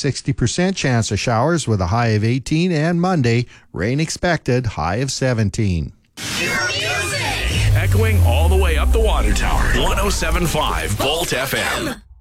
60% chance of showers with a high of 18, and Monday, rain expected, high of 17. Echoing all the way up the water tower. 107.5 Volt FM.